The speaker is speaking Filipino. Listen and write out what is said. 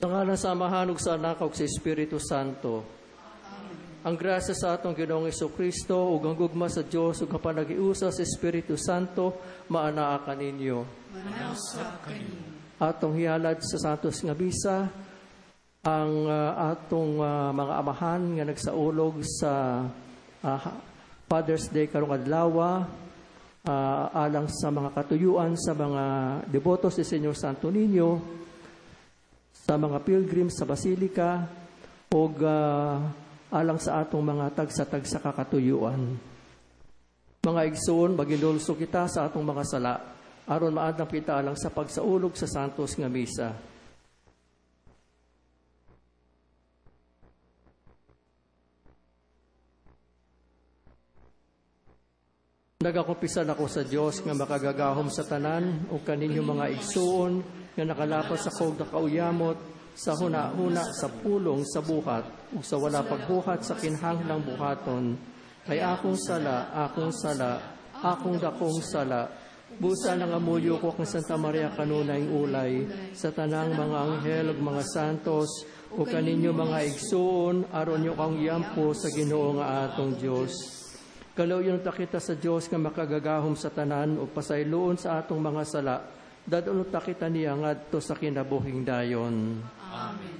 Sa ngalan sa Amahan ug sa Anak ug sa Espiritu Santo. Ang grasya sa atong Ginoong Jesucristo ug ang gugma sa Dios ug ang panagiusa sa Espiritu Santo maanaa kaninyo. Manasa kaninyo. Atong hialad sa Santos nga Misa ang atong mga amahan nga nagsaulog sa Father's Day karong adlaw alang sa mga katuyuan sa mga debotos ni Senyor Santo Niño, sa mga pilgrims sa Basilika o alang sa atong mga tagsa-tagsa kakatuyuan. Mga igsoon, magindulso kita sa atong mga sala aron maadang kita alang sa pagsaulog sa Santos nga Misa. Nagakumpisan ako sa Dios nga makagagahom sa tanan o kaninyo mga igsoon nga nakalapas sa kog nakauyamot sa huna-huna sa pulong sa buhat ug sa wala pagbuhat sa kinhanglang buhaton. Kay akong sala, akong dakong sala. Busa nga amuyo ko kang Santa Maria kanunay ulay sa tanang mga anghel ug mga santos o kaninyo mga igsoon aron nyo kang yampo sa Ginoo nga atong Dios. Kalauyon ta kita sa Dios nga makagagahom sa tanan o pasayloon sa atong mga sala, dadulot ta kita niya ngadto sa kinabuhing dayon. Amen.